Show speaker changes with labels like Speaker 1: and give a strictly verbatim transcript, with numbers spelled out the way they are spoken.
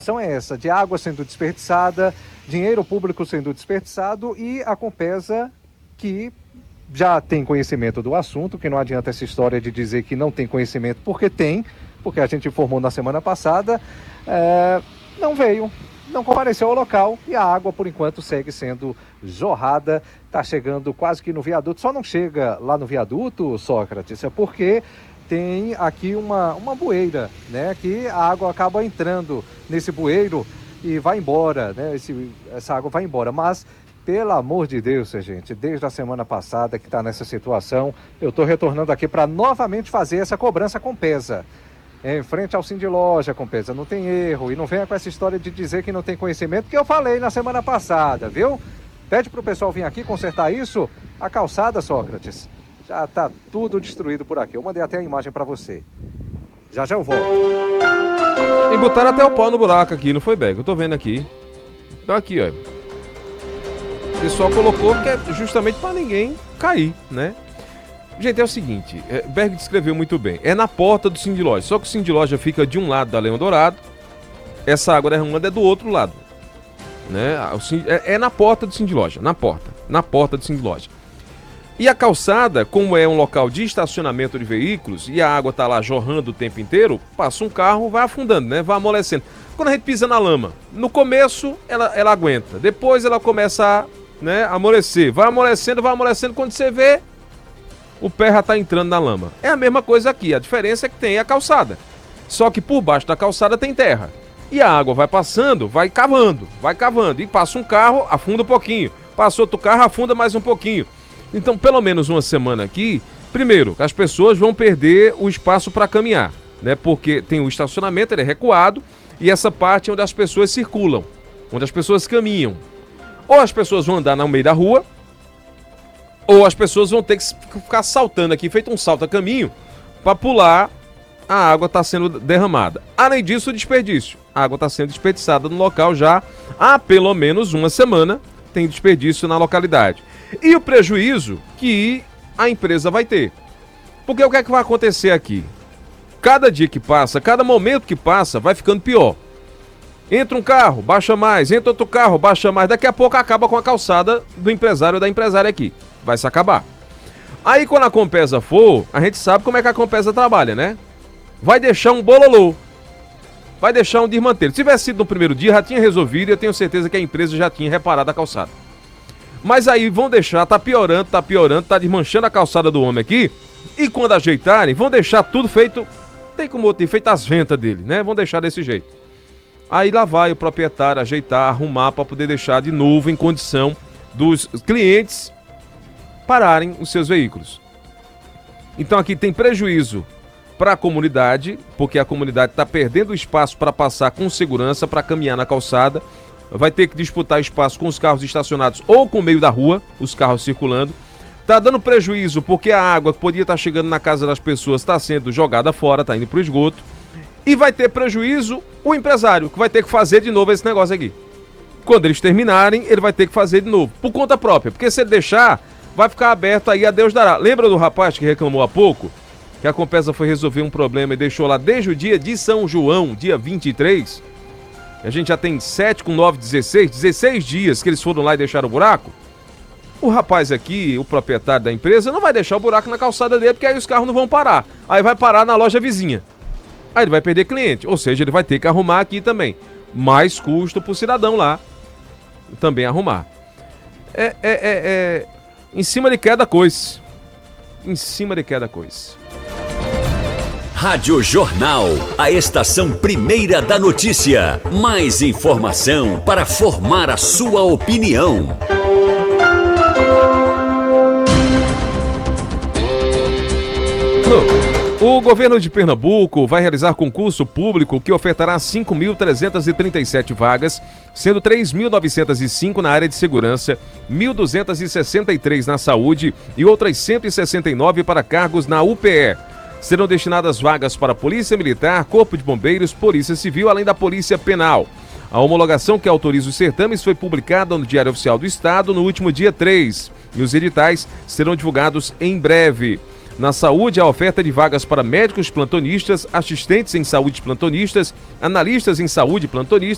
Speaker 1: A é essa, de água sendo desperdiçada, dinheiro público sendo desperdiçado e a Compesa que já tem conhecimento do assunto, que não adianta essa história de dizer que não tem conhecimento, porque tem, porque a gente informou na semana passada, é, não veio, não compareceu ao local e a água por enquanto segue sendo jorrada, está chegando quase que no viaduto, só não chega lá no viaduto, Sócrates, é porque tem aqui uma, uma bueira, né, que a água acaba entrando nesse bueiro e vai embora, né, Esse, essa água vai embora, mas pelo amor de Deus, gente, desde a semana passada que está nessa situação, eu estou retornando aqui para novamente fazer essa cobrança Compesa, em frente ao Cindy Loja, Compesa, não tem erro, e não venha com essa história de dizer que não tem conhecimento, que eu falei na semana passada, viu? Pede para o pessoal vir aqui consertar isso, a calçada, Sócrates, já tá tudo destruído por aqui. Eu mandei até a imagem para você. Já já eu volto.
Speaker 2: E botaram até o pau no buraco aqui, não foi, Berg? Eu tô vendo aqui. Então aqui, ó. O pessoal colocou que é justamente para ninguém cair, né? Gente, é o seguinte, é, Berg descreveu muito bem. É na porta do Cindy Loja. Só que o Cindy Loja fica de um lado da Leão Dourado. Essa água derramando é do outro lado. Né? É, é na porta do Cindy Loja. Na porta. Na porta do Cindy Loja. E a calçada, como é um local de estacionamento de veículos e a água está lá jorrando o tempo inteiro, passa um carro, vai afundando, né? Vai amolecendo. Quando a gente pisa na lama, no começo ela, ela aguenta, depois ela começa a, né, amolecer. Vai amolecendo, vai amolecendo, quando você vê, o pé já está entrando na lama. É a mesma coisa aqui, a diferença é que tem a calçada. Só que por baixo da calçada tem terra. E a água vai passando, vai cavando, vai cavando. E passa um carro, afunda um pouquinho. Passa outro carro, afunda mais um pouquinho. Então, pelo menos uma semana aqui, primeiro, as pessoas vão perder o espaço para caminhar, né? Porque tem o estacionamento, ele é recuado, e essa parte é onde as pessoas circulam, onde as pessoas caminham. Ou as pessoas vão andar no meio da rua, ou as pessoas vão ter que ficar saltando aqui, feito um salta-caminho, para pular, a água está sendo derramada. Além disso, o desperdício. A água está sendo desperdiçada no local já há pelo menos uma semana, tem desperdício na localidade. E o prejuízo que a empresa vai ter. Porque o que é que vai acontecer aqui? Cada dia que passa, cada momento que passa, vai ficando pior. Entra um carro, baixa mais. Entra outro carro, baixa mais. Daqui a pouco acaba com a calçada do empresário ou da empresária aqui. Vai se acabar. Aí quando a Compesa for, a gente sabe como é que a Compesa trabalha, né? Vai deixar um bololô. Vai deixar um desmantelo. Se tivesse sido no primeiro dia, já tinha resolvido e eu tenho certeza que a empresa já tinha reparado a calçada. Mas aí vão deixar, tá piorando, tá piorando, tá desmanchando a calçada do homem aqui. E quando ajeitarem, vão deixar tudo feito, tem como ter feito as ventas dele, né? Vão deixar desse jeito. Aí lá vai o proprietário ajeitar, arrumar para poder deixar de novo em condição dos clientes pararem os seus veículos. Então aqui tem prejuízo para a comunidade, porque a comunidade está perdendo espaço para passar com segurança, para caminhar na calçada. Vai ter que disputar espaço com os carros estacionados ou com o meio da rua, os carros circulando. Tá dando prejuízo porque a água que podia estar chegando na casa das pessoas está sendo jogada fora, tá indo pro esgoto. E vai ter prejuízo o empresário, que vai ter que fazer de novo esse negócio aqui. Quando eles terminarem, ele vai ter que fazer de novo, por conta própria. Porque se ele deixar, vai ficar aberto aí, a Deus dará. Lembra do rapaz que reclamou há pouco? Que a Compesa foi resolver um problema e deixou lá desde o dia de São João, dia vinte e três... A gente já tem sete com nove, dezesseis, dezesseis dias que eles foram lá e deixaram o buraco. O rapaz aqui, o proprietário da empresa, não vai deixar o buraco na calçada dele, porque aí os carros não vão parar. Aí vai parar na loja vizinha. Aí ele vai perder cliente, ou seja, ele vai ter que arrumar aqui também. Mais custo pro cidadão lá também arrumar. É, é, é, é em cima de cada coisa. Em cima de cada coisa.
Speaker 3: Rádio Jornal, a estação primeira da notícia. Mais informação para formar a sua opinião.
Speaker 2: O governo de Pernambuco vai realizar concurso público que ofertará cinco mil trezentas e trinta e sete vagas, sendo três mil novecentos e cinco na área de segurança, mil duzentos e sessenta e três na saúde e outras cento e sessenta e nove para cargos na U P E. Serão destinadas vagas para Polícia Militar, Corpo de Bombeiros, Polícia Civil, além da Polícia Penal. A homologação que autoriza os certames foi publicada no Diário Oficial do Estado no último dia três e os editais serão divulgados em breve. Na saúde, a oferta de vagas para médicos plantonistas, assistentes em saúde plantonistas, analistas em saúde plantonistas,